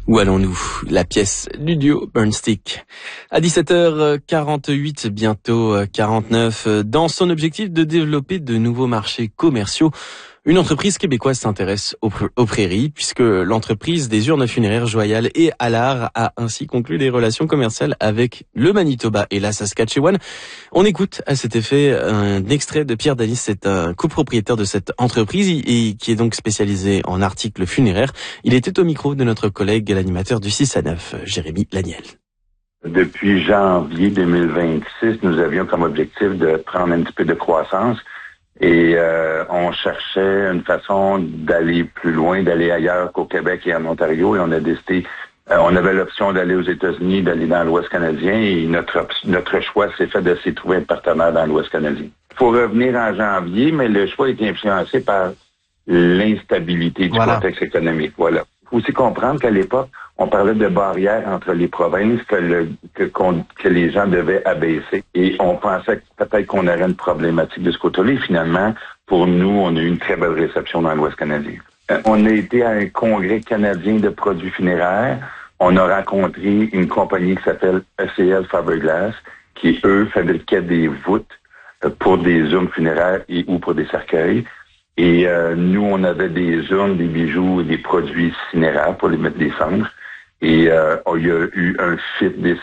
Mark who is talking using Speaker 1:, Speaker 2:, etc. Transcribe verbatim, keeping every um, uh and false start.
Speaker 1: Où allons-nous? La pièce du duo Burnstick. À dix-sept heures quarante-huit, bientôt quarante-neuf, dans son objectif de développer de nouveaux marchés commerciaux, une entreprise québécoise s'intéresse aux, aux prairies, puisque l'entreprise des urnes funéraires Joyal et Allard a ainsi conclu des relations commerciales avec le Manitoba et la Saskatchewan. On écoute à cet effet un extrait de Pierre Danis, c'est un copropriétaire de cette entreprise et qui est donc spécialisé en articles funéraires. Il était au micro de notre collègue, l'animateur du six à neuf, Jérémy Laniel.
Speaker 2: Depuis janvier deux mille vingt-six, nous avions comme objectif de prendre un petit peu de croissance. Et euh, on cherchait une façon d'aller plus loin, d'aller ailleurs qu'au Québec et en Ontario. Et on a décidé, euh, on avait l'option d'aller aux États-Unis, d'aller dans l'Ouest canadien. Et notre notre choix s'est fait de s'y trouver un partenaire dans l'Ouest canadien. Il faut revenir en janvier, mais le choix est influencé par l'instabilité du voilà. contexte économique. Voilà. Il faut aussi comprendre qu'à l'époque, on parlait de barrières entre les provinces que, le, que, qu'on, que les gens devaient abaisser. Et on pensait que peut-être qu'on aurait une problématique de ce côté-là. Et finalement, pour nous, on a eu une très belle réception dans l'Ouest canadien. Euh, on a été à un congrès canadien de produits funéraires. On a rencontré une compagnie qui s'appelle E C L Faberglass, qui, eux, fabriquaient des voûtes pour des urnes funéraires et ou pour des cercueils. Et euh, nous, on avait des urnes, des bijoux et des produits cinéraires pour les mettre des cendres. Et euh, il y a eu un fit